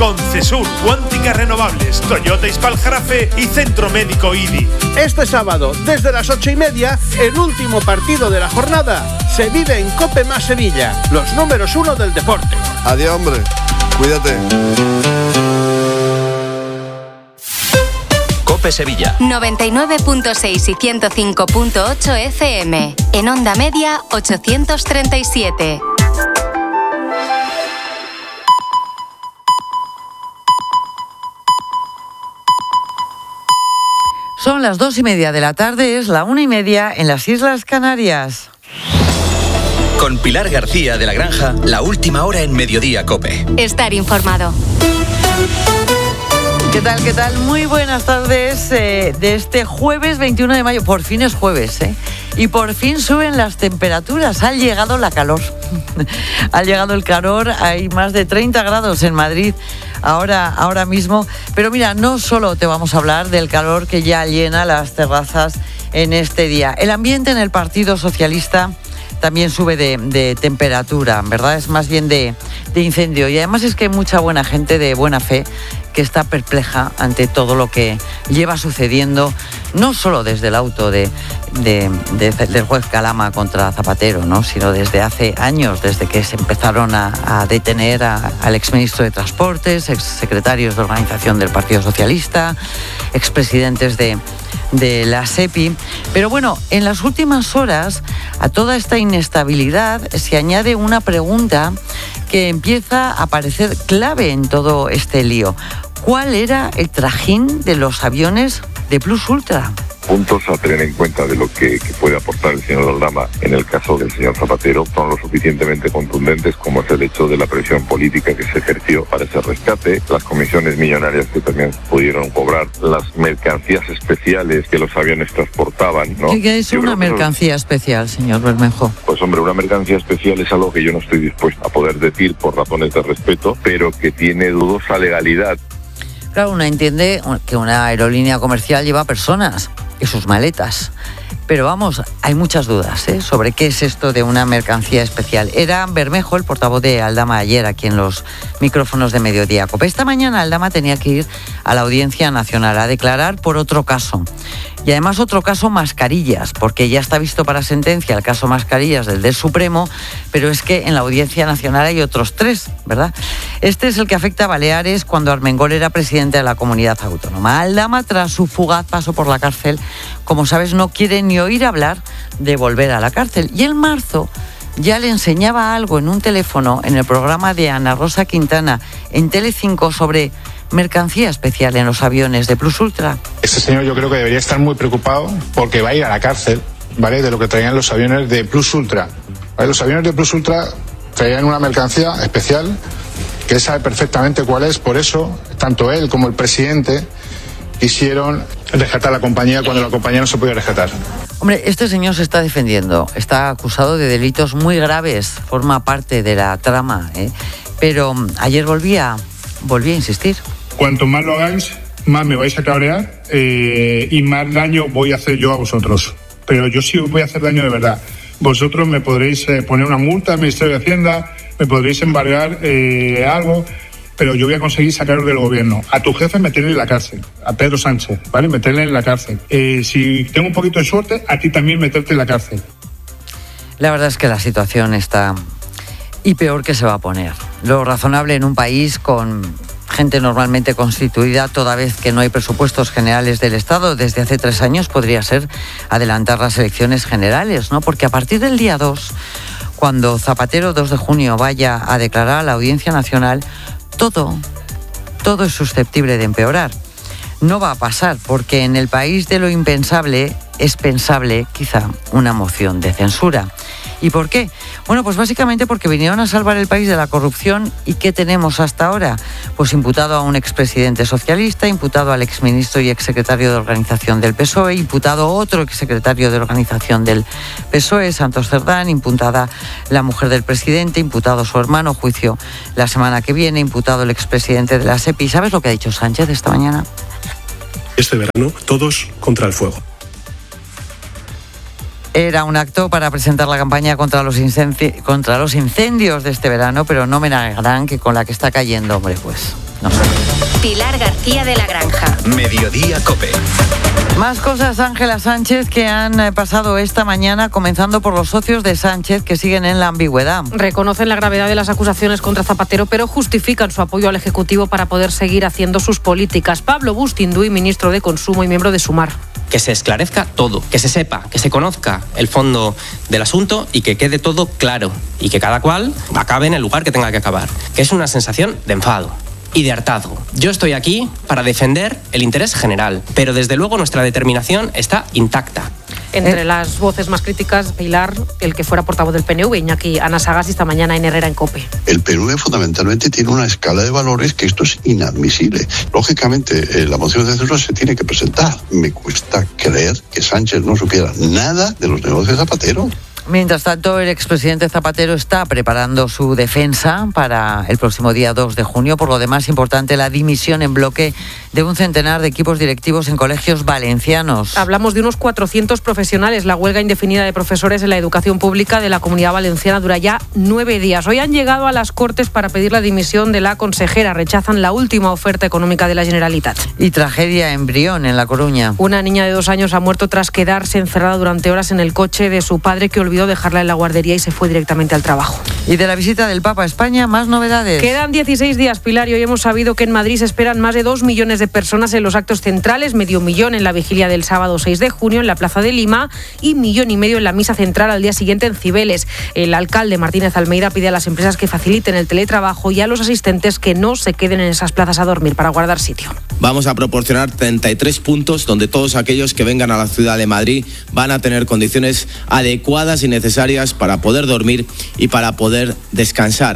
Concesur, Cuántica Renovables, Toyota Ispaljarafe y Centro Médico IDI. Este sábado, desde las 8:30, el último partido de la jornada se vive en COPE más Sevilla, los números 1 del deporte. Adiós, hombre. Cuídate. COPE Sevilla 99.6 y 105.8 FM. En onda media 837. Son las 2:30 de la tarde, es la 1:30 en las Islas Canarias. Con Pilar García de la Granja, la última hora en Mediodía COPE. Estar informado. ¿Qué tal? ¿Qué tal? Muy buenas tardes de este jueves 21 de mayo. Por fin es jueves, ¿eh? Y por fin suben las temperaturas. Ha llegado la calor. Ha llegado el calor. Hay más de 30 grados en Madrid ahora mismo. Pero mira, no solo te vamos a hablar del calor que ya llena las terrazas en este día. El ambiente en el Partido Socialista también sube de temperatura, ¿verdad? Es más bien de incendio. Y además es que hay mucha buena gente de buena fe que está perpleja ante todo lo que lleva sucediendo, no solo desde el auto del juez Calama contra Zapatero, ¿no?, sino desde hace años, desde que se empezaron a detener al exministro de Transportes, exsecretarios de organización del Partido Socialista, expresidentes de la SEPI. Pero bueno, en las últimas horas a toda esta inestabilidad se añade una pregunta que empieza a parecer clave en todo este lío. ¿Cuál era el trajín de los aviones de Plus Ultra? Puntos a tener en cuenta de lo que puede aportar el señor Aldama en el caso del señor Zapatero son lo suficientemente contundentes como es el hecho de la presión política que se ejerció para ese rescate, las comisiones millonarias que también pudieron cobrar, las mercancías especiales que los aviones transportaban, ¿no? ¿Qué es una mercancía especial, señor Bermejo? Pues hombre, una mercancía especial es algo que yo no estoy dispuesto a poder decir por razones de respeto, pero que tiene dudosa legalidad. Claro, uno entiende que una aerolínea comercial lleva personas y sus maletas. Pero vamos, hay muchas dudas sobre qué es esto de una mercancía especial. Era Bermejo, el portavoz de Aldama, ayer aquí en los micrófonos de Mediodía COPE. Esta mañana Aldama tenía que ir a la Audiencia Nacional a declarar por otro caso. Y además otro caso mascarillas, porque ya está visto para sentencia el caso mascarillas del Supremo, pero es que en la Audiencia Nacional hay otros 3, ¿verdad? Este es el que afecta a Baleares cuando Armengol era presidente de la comunidad autónoma. Aldama, tras su fugaz paso por la cárcel, como sabes, no quiere ni oír hablar de volver a la cárcel. Y en marzo ya le enseñaba algo en un teléfono en el programa de Ana Rosa Quintana en Telecinco sobre mercancía especial en los aviones de Plus Ultra. Este señor yo creo que debería estar muy preocupado porque va a ir a la cárcel, ¿vale?, de lo que traían los aviones de Plus Ultra. ¿Vale? Los aviones de Plus Ultra traían una mercancía especial que él sabe perfectamente cuál es, por eso tanto él como el presidente quisieron rescatar la compañía cuando la compañía no se podía rescatar. Hombre, este señor se está defendiendo, está acusado de delitos muy graves, forma parte de la trama, pero ayer volvía a insistir. Cuanto más lo hagáis, más me vais a cabrear y más daño voy a hacer yo a vosotros. Pero yo sí os voy a hacer daño de verdad. Vosotros me podréis poner una multa al Ministerio de Hacienda, me podréis embargar algo, pero yo voy a conseguir sacaros del gobierno. A tu jefe meterle en la cárcel, a Pedro Sánchez, ¿vale? Meterle en la cárcel. Si tengo un poquito de suerte, a ti también meterte en la cárcel. La verdad es que la situación está... y peor que se va a poner. Lo razonable en un país con gente normalmente constituida, toda vez que no hay presupuestos generales del Estado desde hace 3 años, podría ser adelantar las elecciones generales, ¿no? Porque a partir del día 2, cuando Zapatero, 2 de junio, vaya a declarar a la Audiencia Nacional, todo es susceptible de empeorar. No va a pasar, porque en el país de lo impensable es pensable, quizá, una moción de censura. ¿Y por qué? Bueno, pues básicamente porque vinieron a salvar el país de la corrupción. ¿Y qué tenemos hasta ahora? Pues imputado a un expresidente socialista, imputado al exministro y exsecretario de organización del PSOE, imputado a otro exsecretario de organización del PSOE, Santos Cerdán, imputada la mujer del presidente, imputado su hermano, juicio la semana que viene, imputado el expresidente de la SEPI. ¿Sabes lo que ha dicho Sánchez esta mañana? Este verano, todos contra el fuego. Era un acto para presentar la campaña contra los incendios de este verano, pero no me negarán que con la que está cayendo, hombre, pues no sé. Pilar García de la Granja. Mediodía COPE. Más cosas, Ángela Sánchez, que han pasado esta mañana, comenzando por los socios de Sánchez, que siguen en la ambigüedad. Reconocen la gravedad de las acusaciones contra Zapatero, pero justifican su apoyo al Ejecutivo para poder seguir haciendo sus políticas. Pablo Bustinduy, ministro de Consumo y miembro de Sumar. Que se esclarezca todo, que se sepa, que se conozca el fondo del asunto y que quede todo claro y que cada cual acabe en el lugar que tenga que acabar, que es una sensación de enfado y de hartazgo. Yo estoy aquí para defender el interés general, pero desde luego nuestra determinación está intacta. Entre las voces más críticas, Pilar, el que fuera portavoz del PNV, Iñaki Anasagasti, esta mañana en Herrera en COPE. El PNV fundamentalmente tiene una escala de valores que esto es inadmisible. Lógicamente, la moción de censura se tiene que presentar. Me cuesta creer que Sánchez no supiera nada de los negocios de Zapatero. Mientras tanto, el expresidente Zapatero está preparando su defensa para el próximo día 2 de junio. Por lo demás, importante la dimisión en bloque de un centenar de equipos directivos en colegios valencianos. Hablamos de unos 400 profesionales. La huelga indefinida de profesores en la educación pública de la Comunidad Valenciana dura ya 9 días. Hoy han llegado a las Cortes para pedir la dimisión de la consejera. Rechazan la última oferta económica de la Generalitat. Y tragedia en Brión, en La Coruña. Una niña de 2 años ha muerto tras quedarse encerrada durante horas en el coche de su padre, que olvidó dejarla en la guardería y se fue directamente al trabajo. Y de la visita del Papa a España, más novedades. Quedan 16 días, Pilar, y hoy hemos sabido que en Madrid se esperan más de 2 millones de personas en los actos centrales, 500.000 en la vigilia del sábado 6 de junio en la Plaza de Lima y 1,5 millones en la misa central al día siguiente en Cibeles. El alcalde Martínez Almeida pide a las empresas que faciliten el teletrabajo y a los asistentes que no se queden en esas plazas a dormir para guardar sitio. Vamos a proporcionar 33 puntos donde todos aquellos que vengan a la ciudad de Madrid van a tener condiciones adecuadas y necesarias para poder dormir y para poder descansar.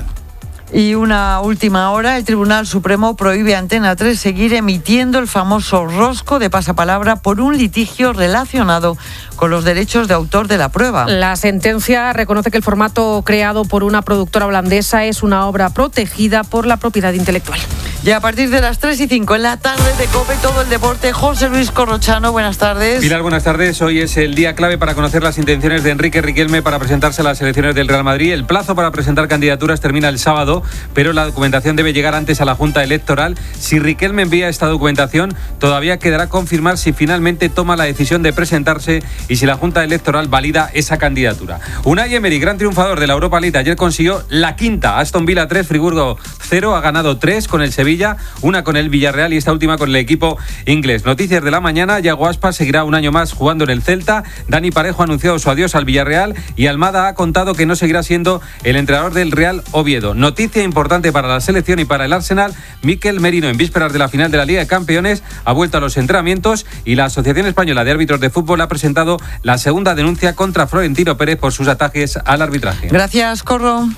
Y una última hora, el Tribunal Supremo prohíbe a Antena 3 seguir emitiendo el famoso rosco de pasapalabra por un litigio relacionado con los derechos de autor de la prueba. La sentencia reconoce que el formato creado por una productora holandesa es una obra protegida por la propiedad intelectual. Y a partir de las 3:05 en la tarde de COPE, todo el deporte. José Luis Corrochano, buenas tardes. Pilar, buenas tardes. Hoy es el día clave para conocer las intenciones de Enrique Riquelme para presentarse a las elecciones del Real Madrid. El plazo para presentar candidaturas termina el sábado, pero la documentación debe llegar antes a la Junta Electoral. Si Riquelme envía esta documentación, todavía quedará confirmar si finalmente toma la decisión de presentarse y si la Junta Electoral valida esa candidatura. Unai Emery, gran triunfador de la Europa League, ayer consiguió la quinta. Aston Villa 3, Friburgo 0, ha ganado 3 con el Sevilla, 1 con el Villarreal y esta última con el equipo inglés. Noticias de la mañana: Yago Aspas seguirá un año más jugando en el Celta. Dani Parejo ha anunciado su adiós al Villarreal y Almada ha contado que no seguirá siendo el entrenador del Real Oviedo. Noticia importante para la selección y para el Arsenal: Mikel Merino, en vísperas de la final de la Liga de Campeones, ha vuelto a los entrenamientos y la Asociación Española de Árbitros de Fútbol ha presentado la segunda denuncia contra Florentino Pérez por sus ataques al arbitraje. Gracias, Corro.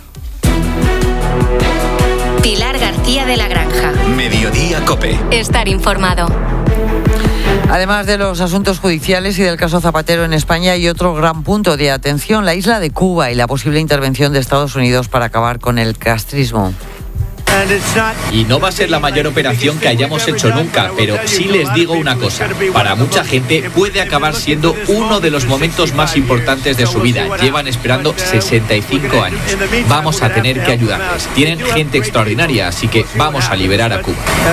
Pilar García de la Granja. Mediodía COPE. Estar informado. Además de los asuntos judiciales y del caso Zapatero en España, hay otro gran punto de atención: la isla de Cuba y la posible intervención de Estados Unidos para acabar con el castrismo. Y no va a ser la mayor operación que hayamos hecho nunca, pero sí les digo una cosa: para mucha gente puede acabar siendo uno de los momentos más importantes de su vida. Llevan esperando 65 años. Vamos a tener que ayudarles. Tienen gente extraordinaria, así que vamos a liberar a Cuba.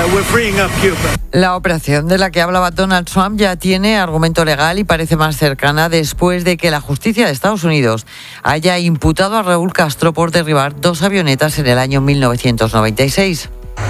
La operación de la que hablaba Donald Trump ya tiene argumento legal y parece más cercana después de que la justicia de Estados Unidos haya imputado a Raúl Castro por derribar 2 avionetas en el año 1996.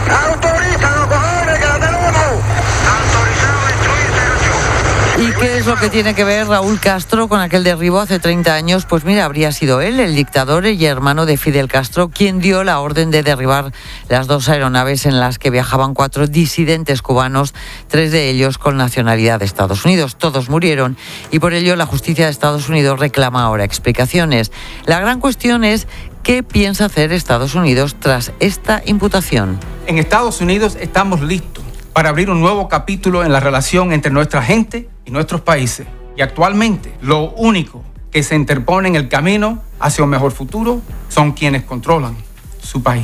¿Y qué es lo que tiene que ver Raúl Castro con aquel derribo hace 30 años? Pues mira, habría sido él, el dictador y hermano de Fidel Castro, quien dio la orden de derribar las 2 aeronaves en las que viajaban 4 disidentes cubanos, 3 de ellos con nacionalidad de Estados Unidos. Todos murieron y por ello la justicia de Estados Unidos reclama ahora explicaciones. La gran cuestión es: ¿qué piensa hacer Estados Unidos tras esta imputación? En Estados Unidos estamos listos para abrir un nuevo capítulo en la relación entre nuestra gente y nuestros países. Y actualmente lo único que se interpone en el camino hacia un mejor futuro son quienes controlan su país.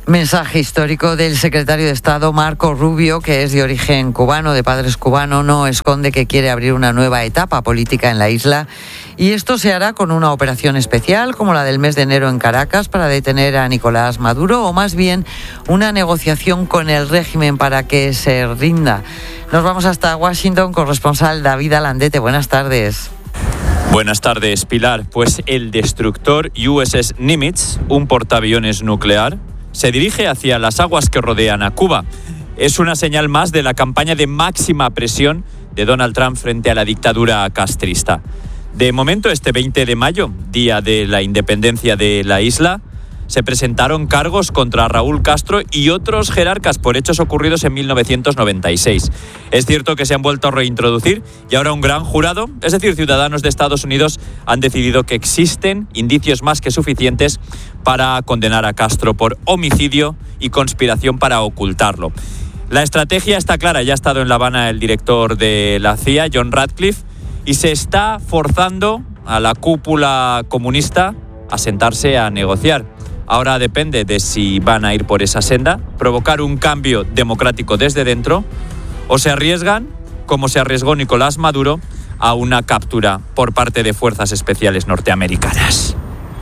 Mensaje histórico del secretario de Estado Marco Rubio, que es de origen cubano, de padres cubanos, no esconde que quiere abrir una nueva etapa política en la isla, y esto se hará con una operación especial como la del mes de enero en Caracas para detener a Nicolás Maduro, o más bien una negociación con el régimen para que se rinda. Nos vamos hasta Washington, corresponsal David Alandete. Buenas tardes. Buenas tardes, Pilar. Pues el destructor USS Nimitz, un portaaviones nuclear, se dirige hacia las aguas que rodean a Cuba. Es una señal más de la campaña de máxima presión de Donald Trump frente a la dictadura castrista. De momento, este 20 de mayo, día de la independencia de la isla, se presentaron cargos contra Raúl Castro y otros jerarcas por hechos ocurridos en 1996. Es cierto que se han vuelto a reintroducir y ahora un gran jurado, es decir, ciudadanos de Estados Unidos, han decidido que existen indicios más que suficientes para condenar a Castro por homicidio y conspiración para ocultarlo. La estrategia está clara, ya ha estado en La Habana el director de la CIA, John Ratcliffe, y se está forzando a la cúpula comunista a sentarse a negociar. Ahora depende de si van a ir por esa senda, provocar un cambio democrático desde dentro, o se arriesgan, como se arriesgó Nicolás Maduro, a una captura por parte de fuerzas especiales norteamericanas.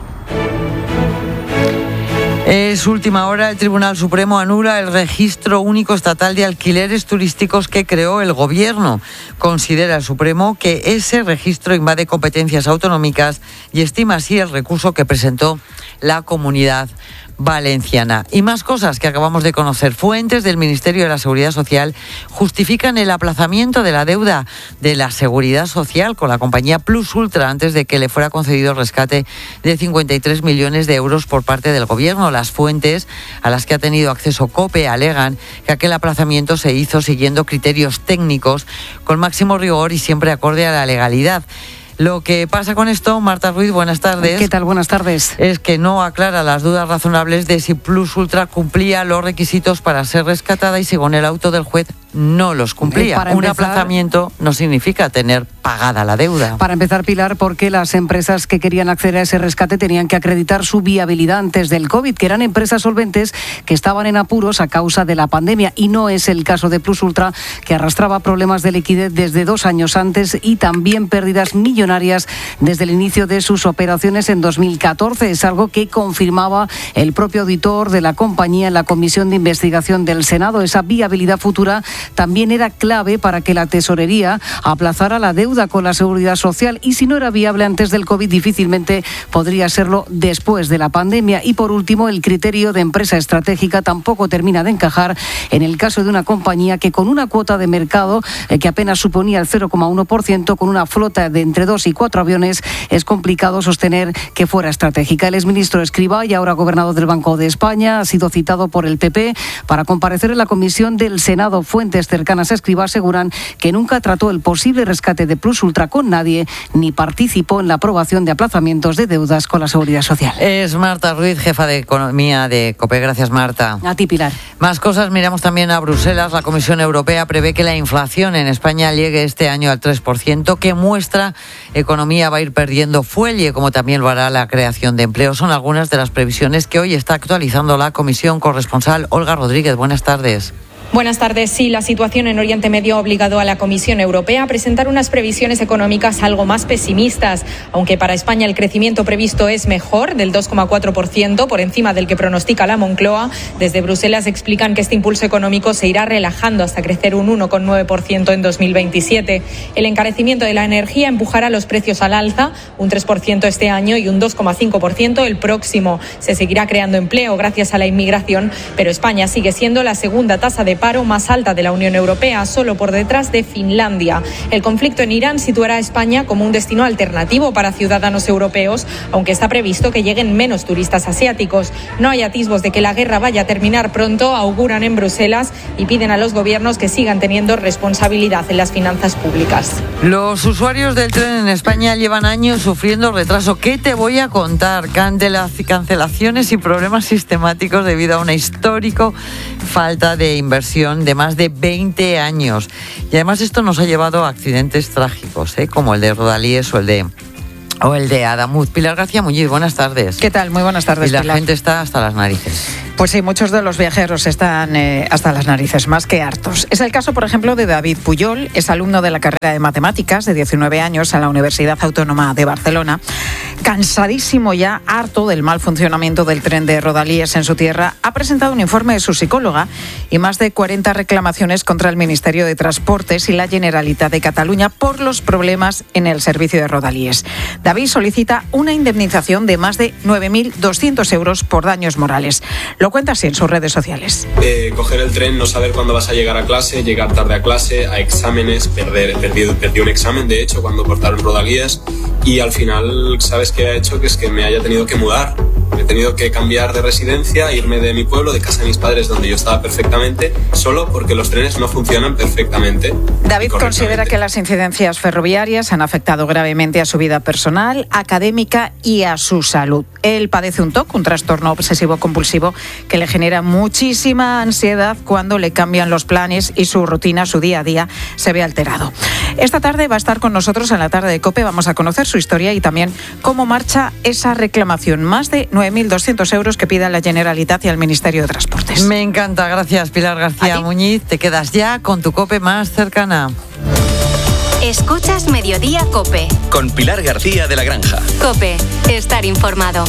Es última hora, el Tribunal Supremo anula el registro único estatal de alquileres turísticos que creó el Gobierno. Considera el Supremo que ese registro invade competencias autonómicas y estima así el recurso que presentó la Comunidad Valenciana. Y más cosas que acabamos de conocer. Fuentes del Ministerio de la Seguridad Social justifican el aplazamiento de la deuda de la Seguridad Social con la compañía Plus Ultra antes de que le fuera concedido el rescate de 53 millones de euros por parte del Gobierno. Las fuentes a las que ha tenido acceso COPE alegan que aquel aplazamiento se hizo siguiendo criterios técnicos con máximo rigor y siempre acorde a la legalidad. Lo que pasa con esto, Marta Ruiz, buenas tardes. ¿Qué tal? Buenas tardes. Es que no aclara las dudas razonables de si Plus Ultra cumplía los requisitos para ser rescatada y según el auto del juez no los cumplía. Un aplazamiento no significa tener pagada la deuda. Para empezar, Pilar, porque las empresas que querían acceder a ese rescate tenían que acreditar su viabilidad antes del COVID, que eran empresas solventes que estaban en apuros a causa de la pandemia, y no es el caso de Plus Ultra, que arrastraba problemas de liquidez desde 2 años antes y también pérdidas millonarias desde el inicio de sus operaciones en 2014. Es algo que confirmaba el propio auditor de la compañía en la Comisión de Investigación del Senado. Esa viabilidad futura también era clave para que la Tesorería aplazara la deuda con la Seguridad Social, y si no era viable antes del COVID, difícilmente podría serlo después de la pandemia. Y por último, el criterio de empresa estratégica tampoco termina de encajar en el caso de una compañía que con una cuota de mercado que apenas suponía el 0,1%, con una flota de entre 2 y 4 aviones, es complicado sostener que fuera estratégica. El exministro Escrivá, y ahora gobernador del Banco de España, ha sido citado por el PP para comparecer en la comisión del Senado. Fuentes cercanas a Escrivá aseguran que nunca trató el posible rescate de Plus Ultra con nadie, ni participó en la aprobación de aplazamientos de deudas con la Seguridad Social. Es Marta Ruiz, jefa de Economía de COPE. Gracias, Marta. A ti, Pilar. Más cosas, miramos también a Bruselas. La Comisión Europea prevé que la inflación en España llegue este año al 3%, que muestra economía va a ir perdiendo fuelle, como también lo hará la creación de empleo. Son algunas de las previsiones que hoy está actualizando la Comisión. Corresponsal Olga Rodríguez, buenas tardes. Buenas tardes. Sí, la situación en Oriente Medio ha obligado a la Comisión Europea a presentar unas previsiones económicas algo más pesimistas. Aunque para España el crecimiento previsto es mejor, del 2,4%, por encima del que pronostica la Moncloa, desde Bruselas explican que este impulso económico se irá relajando hasta crecer un 1,9% en 2027. El encarecimiento de la energía empujará los precios al alza, un 3% este año y un 2,5% el próximo. Se seguirá creando empleo gracias a la inmigración, pero España sigue siendo la segunda tasa de paro más alta de la Unión Europea, solo por detrás de Finlandia. El conflicto en Irán situará a España como un destino alternativo para ciudadanos europeos, aunque está previsto que lleguen menos turistas asiáticos. No hay atisbos de que la guerra vaya a terminar pronto, auguran en Bruselas, y piden a los gobiernos que sigan teniendo responsabilidad en las finanzas públicas. Los usuarios del tren en España llevan años sufriendo retraso. ¿Qué te voy a contar? Cancelaciones y problemas sistemáticos debido a una histórica falta de inversión de más de 20 años. Y además esto nos ha llevado a accidentes trágicos, como el de Rodalíes o el de Adamuz. Pilar García Muñiz, buenas tardes. ¿Qué tal? Muy buenas tardes, Y la Pilar. gente está hasta las narices. Pues sí, muchos de los viajeros están hasta las narices, más que hartos. Es el caso, por ejemplo, de David Puyol, es alumno de la carrera de Matemáticas, de 19 años, en la Universidad Autónoma de Barcelona. Cansadísimo ya, harto del mal funcionamiento del tren de Rodalies en su tierra, ha presentado un informe de su psicóloga y más de 40 reclamaciones contra el Ministerio de Transportes y la Generalitat de Cataluña por los problemas en el servicio de Rodalies. David solicita una indemnización de más de 9.200 euros por daños morales. Lo cuenta así en sus redes sociales. Coger el tren, no saber cuándo vas a llegar a clase, llegar tarde a clase, a exámenes, perdí un examen, de hecho, cuando cortaron Rodalies, y al final, ¿sabes qué ha hecho? Que es que me haya tenido que mudar. Me he tenido que cambiar de residencia, irme de mi pueblo, de casa de mis padres, donde yo estaba perfectamente, solo porque los trenes no funcionan perfectamente. David considera que las incidencias ferroviarias han afectado gravemente a su vida personal, académica y a su salud. Él padece un TOC, un trastorno obsesivo-compulsivo, que le genera muchísima ansiedad cuando le cambian los planes y su rutina, su día a día, se ve alterado. Esta tarde va a estar con nosotros en la tarde de COPE. Vamos a conocer su historia y también cómo marcha esa reclamación. Más de 9.200 euros que pida la Generalitat y al Ministerio de Transportes. Me encanta, gracias Pilar García Muñiz. Te quedas ya con tu COPE más cercana. Escuchas Mediodía COPE. Con Pilar García de la Granja. COPE, estar informado.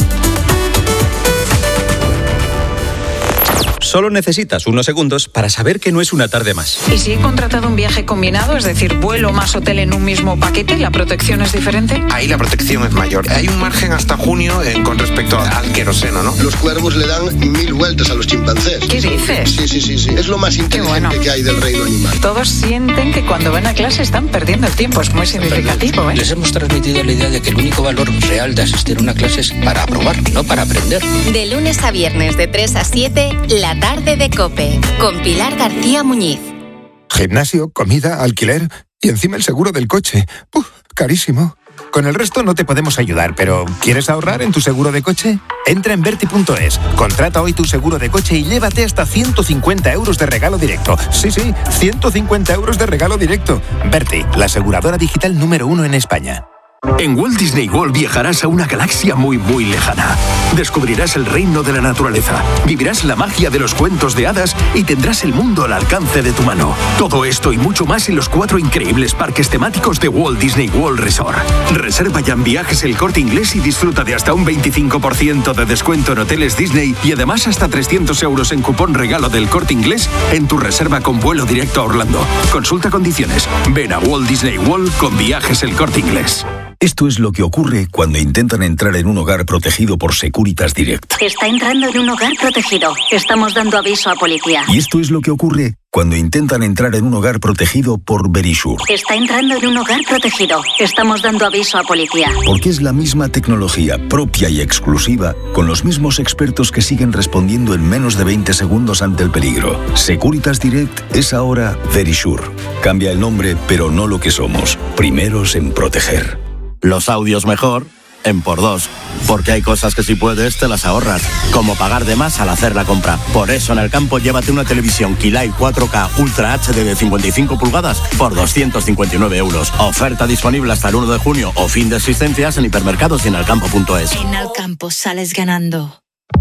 Solo necesitas unos segundos para saber que no es una tarde más. ¿Y si he contratado un viaje combinado, es decir, vuelo más hotel en un mismo paquete, la protección es diferente? Ahí la protección es mayor. Hay un margen hasta junio con respecto al queroseno, ¿no? Los cuervos le dan 1000 vueltas a los chimpancés. ¿Qué dices? Sí. Es lo más inteligente que hay del reino animal. Todos sienten que cuando van a clase están perdiendo el tiempo. Es muy significativo, ¿eh? Les hemos transmitido la idea de que el único valor real de asistir a una clase es para aprobar, no para aprender. De lunes a viernes de 3 a 7, la tarde de COPE, con Pilar García Muñiz. Gimnasio, comida, alquiler y encima el seguro del coche. Carísimo. Con el resto no te podemos ayudar, pero ¿quieres ahorrar en tu seguro de coche? Entra en Verti.es, contrata hoy tu seguro de coche y llévate hasta 150 euros de regalo directo. Sí, 150 euros de regalo directo. Verti, la aseguradora digital número 1 en España. En Walt Disney World viajarás a una galaxia muy, muy lejana. Descubrirás el reino de la naturaleza, vivirás la magia de los cuentos de hadas y tendrás el mundo al alcance de tu mano. Todo esto y mucho más en los 4 increíbles parques temáticos de Walt Disney World Resort. Reserva ya en Viajes El Corte Inglés y disfruta de hasta un 25% de descuento en hoteles Disney y además hasta 300 euros en cupón regalo del Corte Inglés en tu reserva con vuelo directo a Orlando. Consulta condiciones. Ven a Walt Disney World con Viajes El Corte Inglés. Esto es lo que ocurre cuando intentan entrar en un hogar protegido por Securitas Direct. Está entrando en un hogar protegido. Estamos dando aviso a policía. Y esto es lo que ocurre cuando intentan entrar en un hogar protegido por Verisure. Está entrando en un hogar protegido. Estamos dando aviso a policía. Porque es la misma tecnología propia y exclusiva, con los mismos expertos que siguen respondiendo en menos de 20 segundos ante el peligro. Securitas Direct es ahora Verisure. Cambia el nombre, pero no lo que somos. Primeros en proteger. Los audios mejor en por 2, porque hay cosas que si puedes te las ahorras, como pagar de más al hacer la compra. Por eso en el campo llévate una televisión Kilai 4K Ultra HD de 55 pulgadas por 259 euros. Oferta disponible hasta el 1 de junio o fin de existencias en hipermercados y en alcampo.es. En Alcampo sales ganando.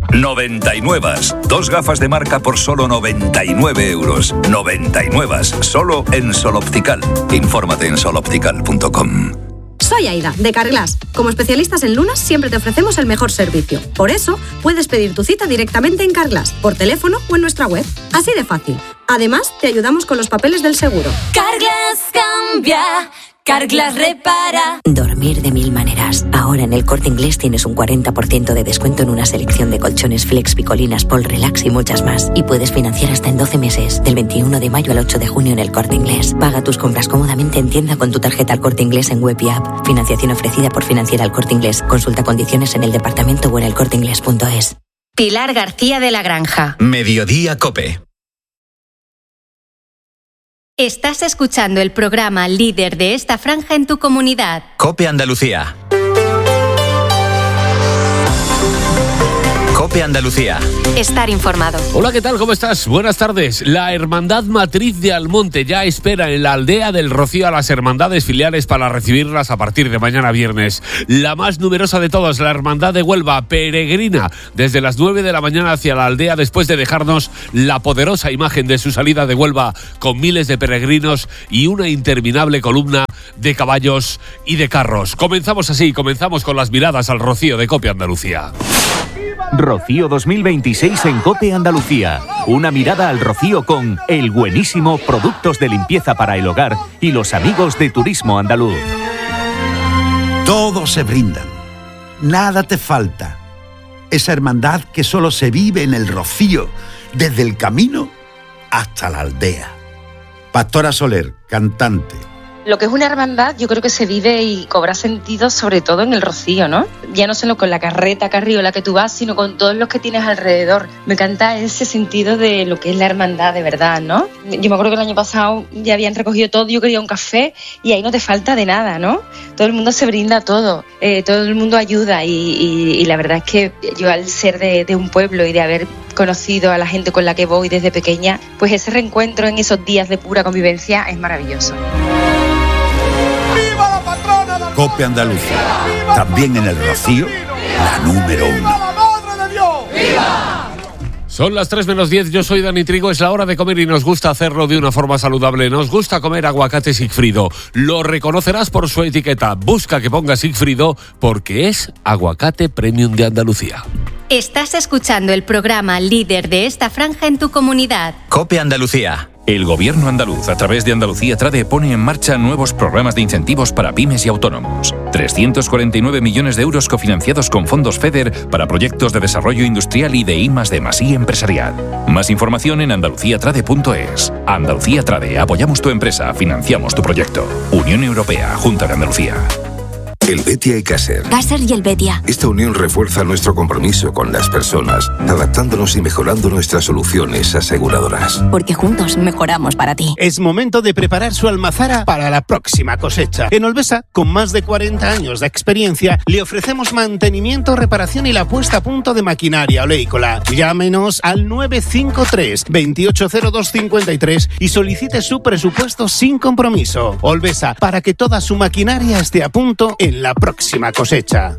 99. 2 gafas de marca por solo 99 euros. 99. Solo en Sol Optical. Infórmate en soloptical.com. Soy Aida, de Carglass. Como especialistas en lunas, siempre te ofrecemos el mejor servicio. Por eso, puedes pedir tu cita directamente en Carglass, por teléfono o en nuestra web. Así de fácil. Además, te ayudamos con los papeles del seguro. Carglass cambia, Carglass repara. Dormir de 1000 maneras. Ahora en el Corte Inglés tienes un 40% de descuento en una selección de colchones Flex, Picolinas, Pol Relax y muchas más. Y puedes financiar hasta en 12 meses, del 21 de mayo al 8 de junio en el Corte Inglés. Paga tus compras cómodamente en tienda con tu tarjeta al Corte Inglés en web y app. Financiación ofrecida por Financiera al Corte Inglés. Consulta condiciones en el departamento o en elcorteinglés.es. Pilar García de la Granja. Mediodía COPE. Estás escuchando el programa líder de esta franja en tu comunidad. COPE Andalucía. COPE Andalucía. Estar informado. Hola, ¿qué tal? ¿Cómo estás? Buenas tardes. La Hermandad Matriz de Almonte ya espera en la aldea del Rocío a las hermandades filiales para recibirlas a partir de mañana viernes. La más numerosa de todas, la Hermandad de Huelva, peregrina desde las 9 de la mañana hacia la aldea después de dejarnos la poderosa imagen de su salida de Huelva con miles de peregrinos y una interminable columna de caballos y de carros. Comenzamos con las miradas al Rocío de COPE Andalucía. Rocío 2026 en COPE Andalucía. Una mirada al Rocío con El Buenísimo, productos de limpieza para el hogar y los amigos de Turismo Andaluz. Todos se brindan. Nada te falta. Esa hermandad que solo se vive en el Rocío, desde el camino hasta la aldea. Pastora Soler, cantante. Lo que es una hermandad yo creo que se vive y cobra sentido sobre todo en el Rocío, ¿no? Ya no solo con la carreta carriola que tú vas, sino con todos los que tienes alrededor. Me encanta ese sentido de lo que es la hermandad de verdad, ¿no? Yo me acuerdo que el año pasado ya habían recogido todo, yo quería un café y ahí no te falta de nada, ¿no? Todo el mundo se brinda todo, todo el mundo ayuda y la verdad es que yo al ser de un pueblo y de haber conocido a la gente con la que voy desde pequeña, pues ese reencuentro en esos días de pura convivencia es maravilloso. COPE Andalucía, también en el Rocío, la número 1. Son las 3 menos 10, yo soy Dani Trigo, es la hora de comer y nos gusta hacerlo de una forma saludable. Nos gusta comer aguacate Sigfrido. Lo reconocerás por su etiqueta. Busca que ponga Sigfrido porque es aguacate premium de Andalucía. Estás escuchando el programa líder de esta franja en tu comunidad. COPE Andalucía. El Gobierno andaluz, a través de Andalucía Trade, pone en marcha nuevos programas de incentivos para pymes y autónomos. 349 millones de euros cofinanciados con fondos FEDER para proyectos de desarrollo industrial y de I+D+I empresarial. Más información en andaluciatrade.es. Andalucía Trade, apoyamos tu empresa, financiamos tu proyecto. Unión Europea, Junta de Andalucía. El Betia y Caser. Caser y el Betia. Esta unión refuerza nuestro compromiso con las personas, adaptándonos y mejorando nuestras soluciones aseguradoras. Porque juntos mejoramos para ti. Es momento de preparar su almazara para la próxima cosecha. En Olvesa, con más de 40 años de experiencia, le ofrecemos mantenimiento, reparación y la puesta a punto de maquinaria oleícola. Llámenos al 953 280253 y solicite su presupuesto sin compromiso. Olvesa, para que toda su maquinaria esté a punto en la próxima cosecha.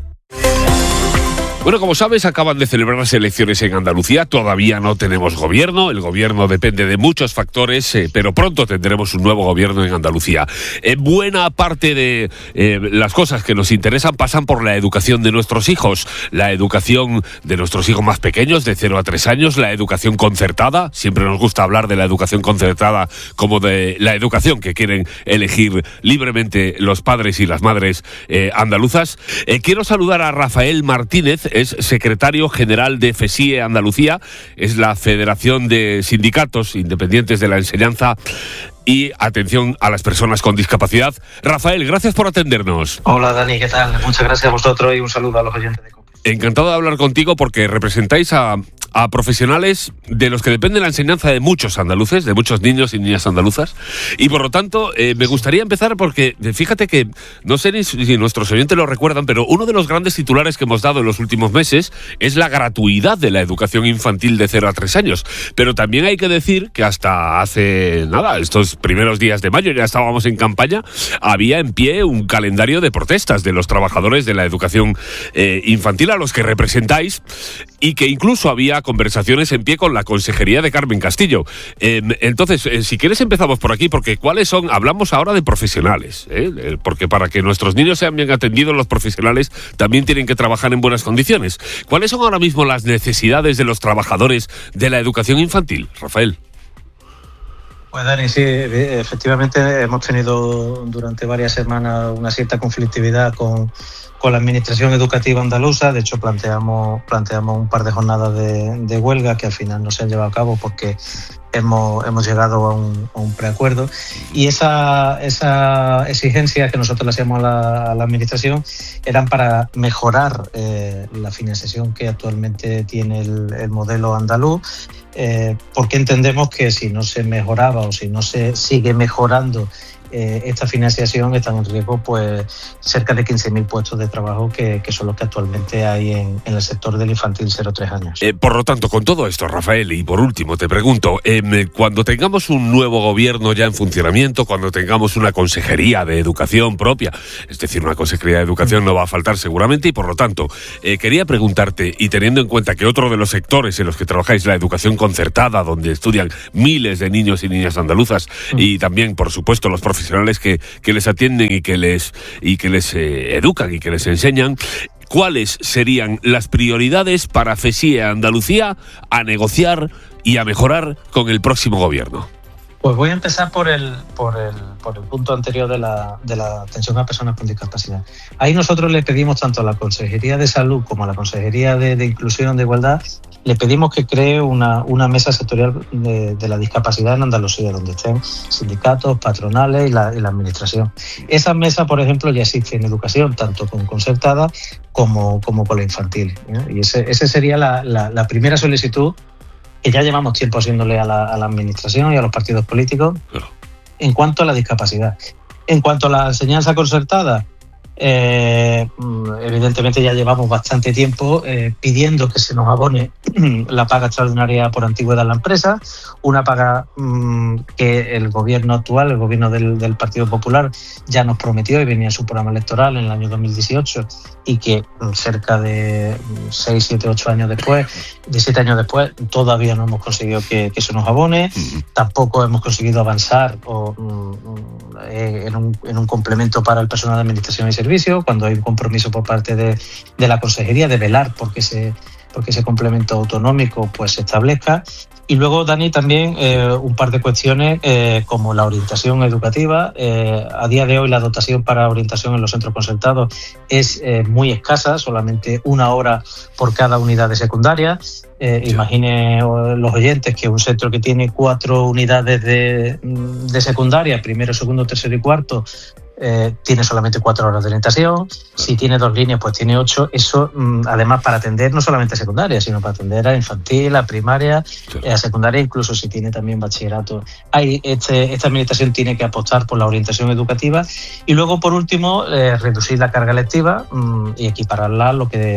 Bueno, como sabes, acaban de celebrarse elecciones en Andalucía. Todavía no tenemos gobierno. El gobierno depende de muchos factores, pero pronto tendremos un nuevo gobierno en Andalucía. Buena parte de las cosas que nos interesan pasan por la educación de nuestros hijos. La educación de nuestros hijos más pequeños, de 0 a 3 años. La educación concertada. Siempre nos gusta hablar de la educación concertada como de la educación que quieren elegir libremente los padres y las madres andaluzas. Quiero saludar a Rafael Martínez. Es secretario general de FESIE Andalucía, es la Federación de Sindicatos Independientes de la Enseñanza y Atención a las Personas con Discapacidad. Rafael, gracias por atendernos. Hola Dani, ¿qué tal? Muchas gracias a vosotros y un saludo a los oyentes de COPE. Encantado de hablar contigo porque representáis a profesionales de los que depende la enseñanza de muchos andaluces, de muchos niños y niñas andaluzas. Y por lo tanto, me gustaría empezar porque, fíjate que, no sé si nuestros oyentes lo recuerdan, pero uno de los grandes titulares que hemos dado en los últimos meses es la gratuidad de la educación infantil de 0 a 3 años. Pero también hay que decir que hasta hace nada, estos primeros días de mayo, ya estábamos en campaña, había en pie un calendario de protestas de los trabajadores de la educación infantil a los que representáis y que incluso había conversaciones en pie con la consejería de Carmen Castillo. Entonces, si quieres empezamos por aquí, porque ¿cuáles son? Hablamos ahora de profesionales, porque para que nuestros niños sean bien atendidos, los profesionales también tienen que trabajar en buenas condiciones. ¿Cuáles son ahora mismo las necesidades de los trabajadores de la educación infantil, Rafael? Pues Dani, sí, efectivamente hemos tenido durante varias semanas una cierta conflictividad con la Administración Educativa Andaluza. De hecho, planteamos un par de jornadas de huelga que al final no se han llevado a cabo porque hemos llegado a un preacuerdo. Y esa exigencia que nosotros le hacíamos a la Administración eran para mejorar la financiación que actualmente tiene el modelo andaluz, porque entendemos que si no se mejoraba o si no se sigue mejorando esta financiación están en riesgo pues cerca de 15.000 puestos de trabajo que son los que actualmente hay en el sector del infantil 0-3 años. Por lo tanto, con todo esto, Rafael, y por último te pregunto, cuando tengamos un nuevo gobierno ya en funcionamiento, cuando tengamos una consejería de educación propia, es decir, una consejería de educación no va a faltar seguramente, y por lo tanto, quería preguntarte, y teniendo en cuenta que otro de los sectores en los que trabajáis, la educación concertada, donde estudian miles de niños y niñas andaluzas, y también, por supuesto, los profesionales que les atienden y que les educan y que les enseñan, ¿cuáles serían las prioridades para FESIE Andalucía a negociar y a mejorar con el próximo gobierno? Pues voy a empezar por el punto anterior de la atención a personas con discapacidad. Ahí nosotros le pedimos tanto a la Consejería de Salud como a la Consejería de Inclusión de Igualdad, le pedimos que cree una mesa sectorial de la discapacidad en Andalucía, donde estén sindicatos, patronales y la administración. Esa mesa, por ejemplo, ya existe en educación, tanto con concertada como con la infantil, ¿eh? Y ese sería la primera solicitud que ya llevamos tiempo haciéndole a la administración y a los partidos políticos en cuanto a la discapacidad. En cuanto a la enseñanza concertada, evidentemente ya llevamos bastante tiempo pidiendo que se nos abone la paga extraordinaria por antigüedad en la empresa, una paga que el gobierno actual, el gobierno del Partido Popular, ya nos prometió y venía en su programa electoral en el año 2018, y que cerca de 6, 7, 8 años después, 17 años después, todavía no hemos conseguido que eso nos abone. Tampoco hemos conseguido avanzar en un complemento para el personal de administración y servicio, cuando hay un compromiso por parte de la Consejería de velar porque ese complemento autonómico pues se establezca. Y luego, Dani, también un par de cuestiones como la orientación educativa. A día de hoy la dotación para orientación en los centros concertados es muy escasa, solamente 1 hora por cada unidad de secundaria. Imagine los oyentes que un centro que tiene 4 unidades de secundaria, primero, segundo, tercero y cuarto, tiene solamente 4 horas de orientación. Si tiene 2 líneas, pues tiene 8. Eso, además, para atender no solamente a secundaria, sino para atender a infantil, a primaria, a secundaria, incluso si tiene también bachillerato. Esta administración tiene que apostar por la orientación educativa. Y luego, por último, reducir la carga lectiva y equipararla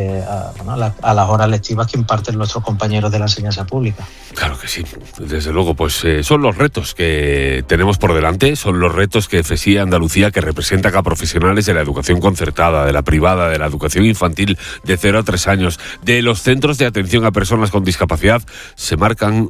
a las horas lectivas que imparten nuestros compañeros de la enseñanza pública. Claro que sí, desde luego, pues son los retos que tenemos por delante, son los retos que FESIE Andalucía, que representa a profesionales de la educación concertada, de la privada, de la educación infantil de 0 a 3 años, de los centros de atención a personas con discapacidad, se marcan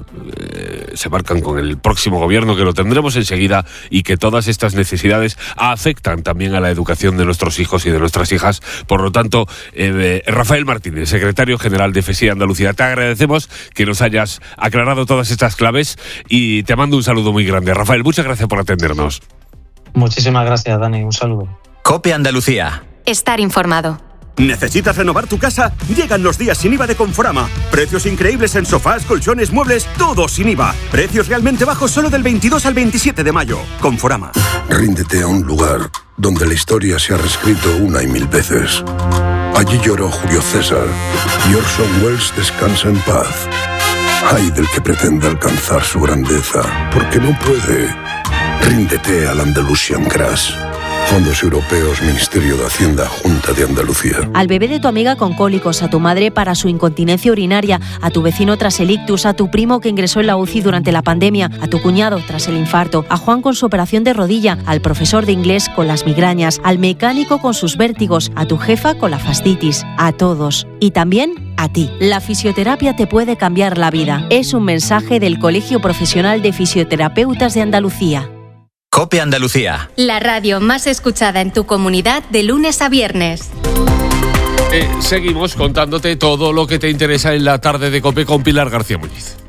con el próximo gobierno, que lo tendremos enseguida, y que todas estas necesidades afectan también a la educación de nuestros hijos y de nuestras hijas. Por lo tanto, Rafael Martínez, secretario general de FESIE Andalucía, te agradecemos que nos hayas aclarado todas estas claves y te mando un saludo muy grande. Rafael, muchas gracias por atendernos. Muchísimas gracias, Dani. Un saludo. COPE Andalucía. Estar informado. ¿Necesitas renovar tu casa? Llegan los días sin IVA de Conforama. Precios increíbles en sofás, colchones, muebles, todo sin IVA. Precios realmente bajos solo del 22 al 27 de mayo. Conforama. Ríndete a un lugar donde la historia se ha reescrito 1 y 1000 veces. Allí lloró Julio César y Orson Welles descansa en paz. Ay del que pretenda alcanzar su grandeza, porque no puede. Ríndete al Andalusian Crash. Fondos Europeos, Ministerio de Hacienda, Junta de Andalucía. Al bebé de tu amiga con cólicos, a tu madre para su incontinencia urinaria, a tu vecino tras el ictus, a tu primo que ingresó en la UCI durante la pandemia, a tu cuñado tras el infarto, a Juan con su operación de rodilla, al profesor de inglés con las migrañas, al mecánico con sus vértigos, a tu jefa con la fascitis, a todos. Y también a ti. La fisioterapia te puede cambiar la vida. Es un mensaje del Colegio Profesional de Fisioterapeutas de Andalucía. COPE Andalucía. La radio más escuchada en tu comunidad de lunes a viernes. Seguimos contándote todo lo que te interesa en la tarde de COPE con Pilar García Muñiz.